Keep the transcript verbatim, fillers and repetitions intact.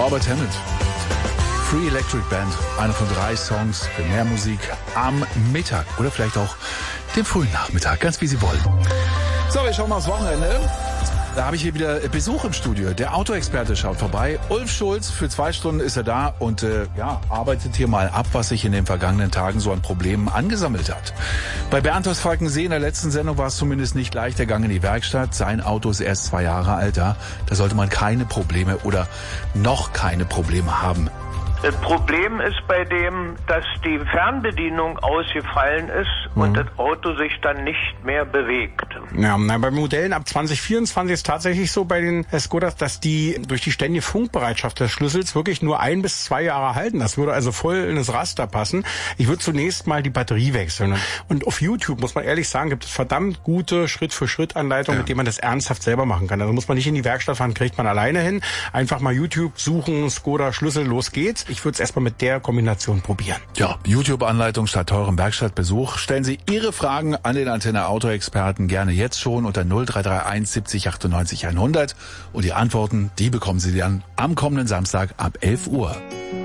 Albert Hammond. Free Electric Band, einer von drei Songs für mehr Musik am Mittag oder vielleicht auch dem frühen Nachmittag, ganz wie Sie wollen. So, wir schauen mal aufs Wochenende. Da habe ich hier wieder Besuch im Studio. Der Autoexperte schaut vorbei. Ulf Schulz, für zwei Stunden ist er da und äh, ja, arbeitet hier mal ab, was sich in den vergangenen Tagen so an Problemen angesammelt hat. Bei Bernd aus Falkensee in der letzten Sendung war es zumindest nicht leicht, der Gang in die Werkstatt. Sein Auto ist erst zwei Jahre alt, da, da sollte man keine Probleme oder noch keine Probleme haben. Das Problem ist bei dem, dass die Fernbedienung ausgefallen ist mhm. und das Auto sich dann nicht mehr bewegt. Ja, na, bei Modellen ab zwanzig vierundzwanzig ist tatsächlich so bei den Skodas, dass die durch die ständige Funkbereitschaft des Schlüssels wirklich nur ein bis zwei Jahre halten. Das würde also voll in das Raster passen. Ich würde zunächst mal die Batterie wechseln. Und auf YouTube, muss man ehrlich sagen, gibt es verdammt gute Schritt-für-Schritt-Anleitungen, ja. mit denen man das ernsthaft selber machen kann. Also muss man nicht in die Werkstatt fahren, kriegt man alleine hin. Einfach mal YouTube suchen, Skoda, Schlüssel, los geht's. Ich würde es erstmal mit der Kombination probieren. Ja, YouTube-Anleitung statt teurem Werkstattbesuch. Stellen Sie Ihre Fragen an den Antenne Auto-Experten gerne jetzt schon unter null drei drei eins siebzig achtundneunzig hundert. Und die Antworten, die bekommen Sie dann am kommenden Samstag ab elf Uhr.